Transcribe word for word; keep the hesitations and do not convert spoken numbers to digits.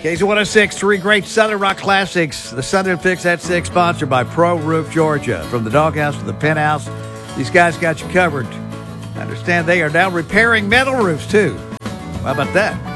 K Z one oh six, three great Southern rock classics. The Southern Fix at six, sponsored by Pro Roof Georgia. From the doghouse to the penthouse, these guys got you covered. I understand they are now repairing metal roofs, too. How about that?